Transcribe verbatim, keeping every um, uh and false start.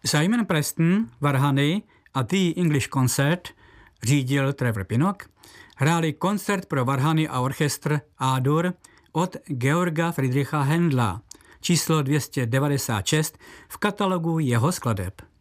Simon Preston, varhany a The English Concert řídil Trevor Pinnock, hráli koncert pro varhany a orchestr A-dur od Georga Friedricha Händla, číslo dvě stě devadesát šest v katalogu jeho skladeb.